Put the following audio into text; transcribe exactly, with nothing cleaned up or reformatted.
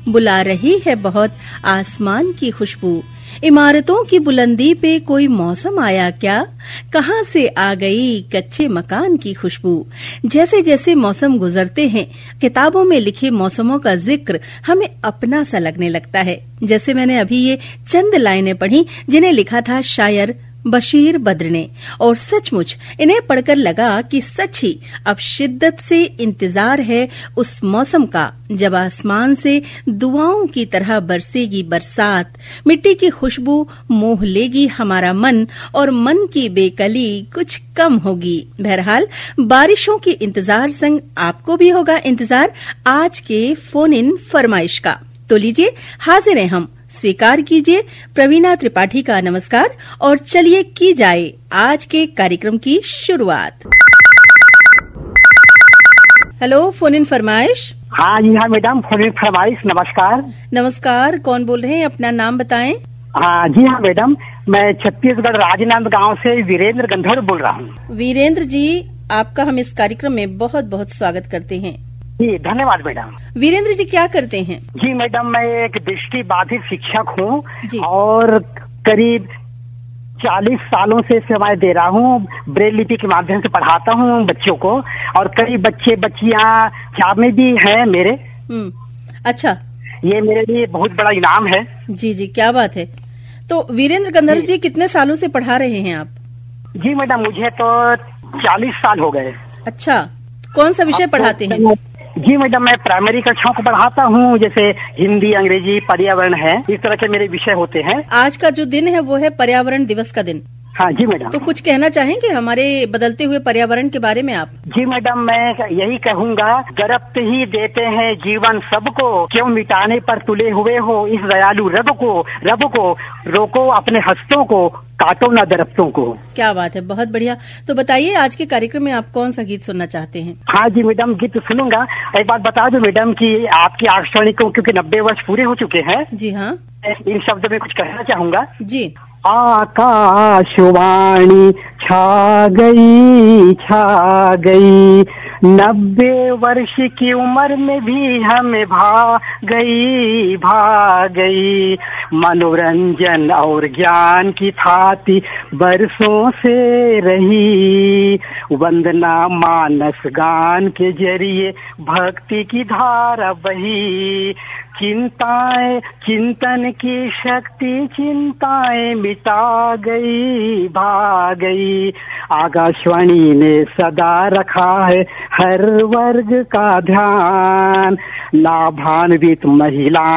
बुला रही है बहुत आसमान की खुशबू। इमारतों की बुलंदी पे कोई मौसम आया क्या, कहाँ से आ गई कच्चे मकान की खुशबू। जैसे जैसे मौसम गुजरते हैं, किताबों में लिखे मौसमों का जिक्र हमें अपना सा लगने लगता है। जैसे मैंने अभी ये चंद लाइनें पढ़ी जिन्हें लिखा था शायर बशीर बद्र ने, और सचमुच इन्हें पढ़कर लगा कि सच ही अब शिद्दत से इंतजार है उस मौसम का जब आसमान से दुआओं की तरह बरसेगी बरसात, मिट्टी की खुशबू मोह लेगी हमारा मन और मन की बेकली कुछ कम होगी। बहरहाल बारिशों के इंतजार संग आपको भी होगा इंतजार आज के फोन इन फरमाइश का। तो लीजिए हाजिर हैं हम, स्वीकार कीजिए प्रवीणा त्रिपाठी का नमस्कार और चलिए की जाए आज के कार्यक्रम की शुरुआत। हेलो, फोन इन फरमाइश। हाँ जी, हाँ मैडम, फोन इन फरमाइश। नमस्कार। नमस्कार, कौन बोल रहे हैं, अपना नाम बताएं। हाँ जी, हाँ मैडम, मैं छत्तीसगढ़ राजनांद गांव से वीरेंद्र गंधर्व बोल रहा हूँ। वीरेंद्र जी, आपका हम इस कार्यक्रम में बहुत बहुत स्वागत करते हैं। जी धन्यवाद मैडम। वीरेंद्र जी क्या करते हैं? जी मैडम, मैं एक दृष्टि बाधित शिक्षक हूँ और करीब चालीस सालों से सेवाएं दे रहा हूँ। ब्रेल लिपि के माध्यम से पढ़ाता हूँ बच्चों को, और कई बच्चे बच्चियाँ चार में भी हैं मेरे। अच्छा, ये मेरे लिए बहुत बड़ा इनाम है। जी जी, क्या बात है। तो वीरेंद्र गंधर्व जी, कितने सालों से पढ़ा रहे हैं आप? जी मैडम, मुझे तो चालीस साल हो गए। अच्छा, कौन सा विषय पढ़ाते हैं? जी मैडम, मैं प्राइमरी कक्षाओं को पढ़ाता हूँ, जैसे हिंदी, अंग्रेजी, पर्यावरण है, इस तरह के मेरे विषय होते हैं। आज का जो दिन है वो है पर्यावरण दिवस का दिन। हाँ जी मैडम। तो कुछ कहना चाहेंगे हमारे बदलते हुए पर्यावरण के बारे में आप? जी मैडम, मैं यही कहूँगा, दरख्त ही देते हैं जीवन सबको, क्यों मिटाने पर तुले हुए हो इस दयालु रब को। रब को रोको अपने हस्तों को, काटो ना दरख्तों को। क्या बात है, बहुत बढ़िया। तो बताइए आज के कार्यक्रम में आप कौन सा गीत सुनना चाहते हैं? हाँ जी मैडम, गीत तो सुनूंगा। एक बात बता दो मैडम कि आपकी आकाशवाणी को क्योंकि नब्बे वर्ष पूरे हो चुके हैं। जी हाँ, इन शब्दों में कुछ कहना चाहूंगा। जी। आकाशवाणी छा गई छा गई, नब्बे वर्ष की उम्र में भी हमें भा गई भा गई, मनोरंजन और ज्ञान की थाती बरसों से रही, वंदना मानस गान के जरिए भक्ति की धारा बही, चिंताएं चिंतन की शक्ति चिंताएं मिटा गई भा गई, आकाशवाणी ने सदा रखा है हर वर्ग का ध्यान, लाभान्वित महिला